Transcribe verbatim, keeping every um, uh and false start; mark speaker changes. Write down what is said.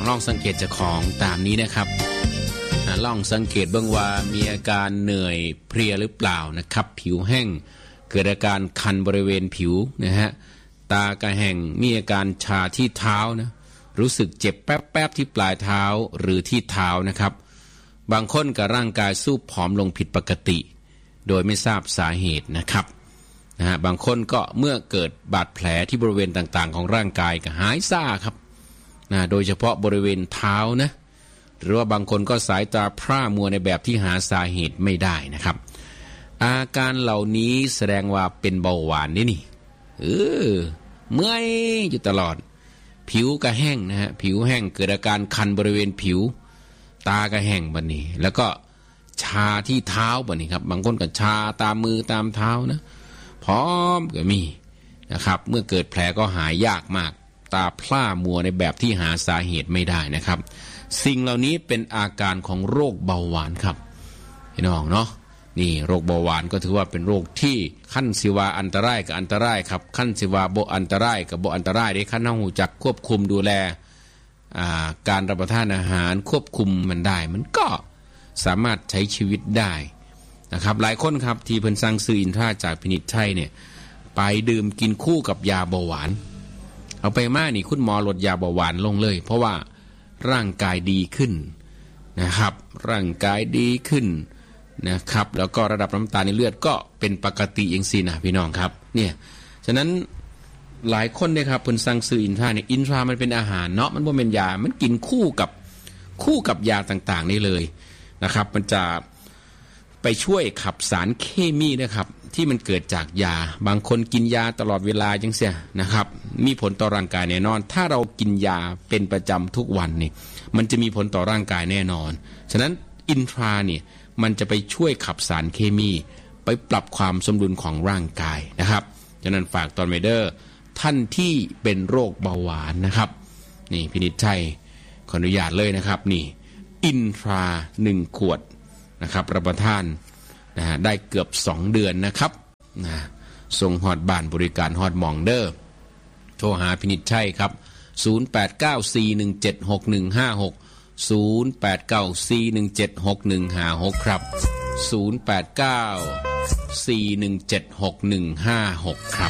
Speaker 1: ลองสังเกตเจ้าของตามนี้นะครับลองสังเกตเบื้องว่ามีอาการเหนื่อยเพลียหรือเปล่านะครับผิวแห้งเกิดอาการคันบริเวณผิวนะฮะตากระแห้งมีอาการชาที่เท้านะรู้สึกเจ็บแป๊บๆที่ปลายเท้าหรือที่เท้านะครับบางคนกับร่างกายสู้ผอมลงผิดปกติโดยไม่ทราบสาเหตุนะครับนะฮะบางคนก็เมื่อเกิดบาดแผลที่บริเวณต่างๆของร่างกายก็หายซ่าครับนะโดยเฉพาะบริเวณเท้านะหรือว่าบางคนก็สายตาพร่ามัวในแบบที่หาสาเหตุไม่ได้นะครับอาการเหล่านี้แสดงว่าเป็นเบาหวานนี่นี่เออเมื่อยอยู่ตลอดผิวก็แห้งนะฮะผิวแห้งเกิดอาการคันบริเวณผิวตาก็แห้งบัดนี้แล้วก็ชาที่เท้าบัดนี้ครับบางคนก็ชาตามมือตามเท้านะพร้อมก็มีนะครับเมื่อเกิดแผลก็หายยากมากตาพร่ามัวในแบบที่หาสาเหตุไม่ได้นะครับสิ่งเหล่านี้เป็นอาการของโรคเบาหวานครับพี่น้องเนาะนี่โรคเบาหวานก็ถือว่าเป็นโรคที่ขั้นสิวาอันตรายกับอันตรายครับขั้นสิวาบ่อันตรายกับบ่อันตรายได้ขั้นต้องหูจักควบคุมดูแลการรับประทานอาหารควบคุมมันได้มันก็สามารถใช้ชีวิตได้นะครับหลายคนครับที่เพิ่นสั่งซื้ออินทราจากพินิจชัยเนี่ยไปดื่มกินคู่กับยาเบาหวานเอาไปมานี่คุณหมอลดยาเบาหวานลงเลยเพราะว่าร่างกายดีขึ้นนะครับร่างกายดีขึ้นนะครับแล้วก็ระดับน้ำตาลในเลือดก็เป็นปกติเองสินะพี่น้องครับเนี่ยฉะนั้นหลายคนเนี่ยครับเพิ่นสั่งซื้ออินทราเนี่ยอินทรามันเป็นอาหารเนาะมันบ่เป็นยามันกินคู่กับคู่กับยาต่างๆนี่เลยนะครับมันจะไปช่วยขับสารเคมีนะครับที่มันเกิดจากยาบางคนกินยาตลอดเวลาจังเสียนะครับมีผลต่อร่างกายแน่นอนถ้าเรากินยาเป็นประจำทุกวันนี่มันจะมีผลต่อร่างกายแน่นอนฉะนั้นอินทราเนี่ยมันจะไปช่วยขับสารเคมีไปปรับความสมดุลของร่างกายนะครับฉะนั้นฝากตอนเมเดอร์ท่านที่เป็นโรคเบาหวานนะครับนี่พินิจชัยขออนุญาตเลยนะครับนี่อินทราหนึ่งขวดนะครับรับประทานนะฮะได้เกือบสองเดือนนะครับนะส่งฮอดบ้านบริการฮอดหม่องเด้อโทรหาพินิจชัยครับศูนย์ แปด เก้า สี่ หนึ่ง เจ็ด หก หนึ่ง ห้า หก ศูนย์ แปด เก้า สี่ หนึ่ง เจ็ด หก หนึ่ง ห้า หกครับศูนย์ แปด เก้า สี่ หนึ่ง เจ็ด หก หนึ่ง ห้า หกครับ